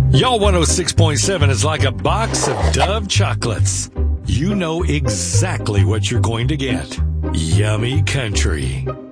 Y'all 106.7 is like a box of Dove chocolates. You know exactly what you're going to get. Yummy country.